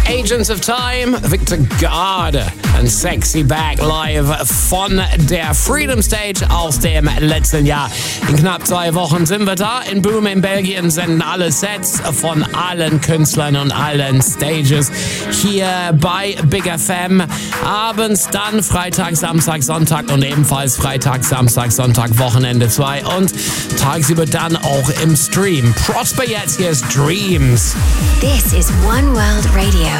Agents of Time, Victor Garde und Sexy Back live von der Freedom Stage aus dem letzten Jahr. In knapp 2 Wochen sind wir da. In Boom in Belgien senden alle Sets von allen Künstlern und allen Stages hier bei Big FM. Abends dann Freitag, Samstag, Sonntag und ebenfalls Freitag, Samstag, Sonntag, Wochenende 2 und tagsüber dann auch im Stream. Prosper jetzt, hier ist Dreams. This is One World Radio.